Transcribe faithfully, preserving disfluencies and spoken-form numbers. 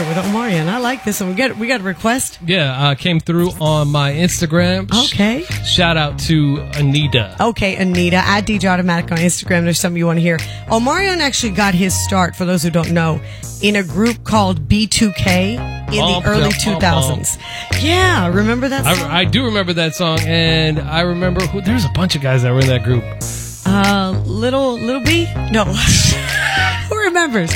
here with Omarion. I like this one. We got we got a request. Yeah, uh, came through on my Instagram. Okay. Shout out to Anita. Okay, Anita at D J Automatic on Instagram. There's something you want to hear. Omarion actually got his start, for those who don't know, in a group called B two K in Bump, the early bump, two thousands. Yeah, remember that song? I, I do remember that song, and I remember who, there's a bunch of guys that were in that group. Uh, Little Little B? No. Who remembers?